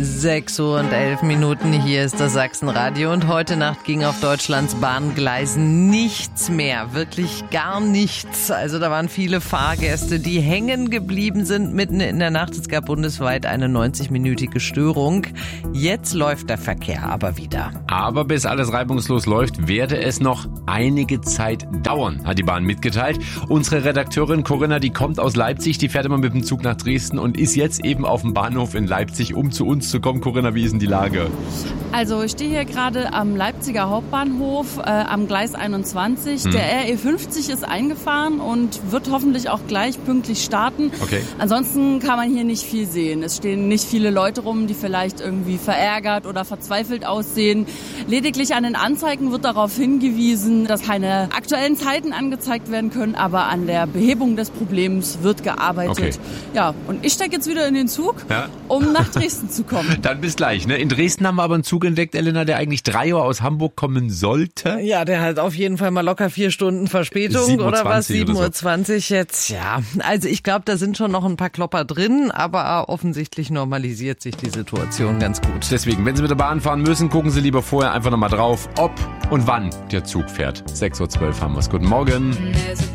6:11 Uhr, hier ist das Sachsenradio und heute Nacht ging auf Deutschlands Bahngleisen nichts mehr, wirklich gar nichts. Also da waren viele Fahrgäste, die hängen geblieben sind mitten in der Nacht. Es gab bundesweit eine 90-minütige Störung. Jetzt läuft der Verkehr aber wieder. Aber bis alles reibungslos läuft, werde es noch einige Zeit dauern, hat die Bahn mitgeteilt. Unsere Redakteurin Corinna, die kommt aus Leipzig, die fährt immer mit dem Zug nach Dresden und ist jetzt eben auf dem Bahnhof in Leipzig, um zu uns zu kommen. Corinna, wie ist denn die Lage? Also ich stehe hier gerade am Leipziger Hauptbahnhof am Gleis 21. Der RE50 ist eingefahren und wird hoffentlich auch gleich pünktlich starten. Okay. Ansonsten kann man hier nicht viel sehen. Es stehen nicht viele Leute rum, die vielleicht irgendwie verärgert oder verzweifelt aussehen. Lediglich an den Anzeigen wird darauf hingewiesen, dass keine aktuellen Zeiten angezeigt werden können, aber an der Behebung des Problems wird gearbeitet. Okay. Ja, und ich steige jetzt wieder in den Zug, um nach Dresden zu kommen. Dann bis gleich. Ne? In Dresden haben wir aber einen Zug entdeckt, Elena, der eigentlich 3 Uhr aus Hamburg kommen sollte. Ja, der hat auf jeden Fall mal locker 4 Stunden Verspätung oder was? 7:20 Uhr jetzt. Ja, also ich glaube, da sind schon noch ein paar Klopper drin, aber offensichtlich normalisiert sich die Situation ganz gut. Deswegen, wenn Sie mit der Bahn fahren müssen, gucken Sie lieber vorher einfach nochmal drauf, ob und wann der Zug fährt. 6:12 Uhr haben wir es. Guten Morgen.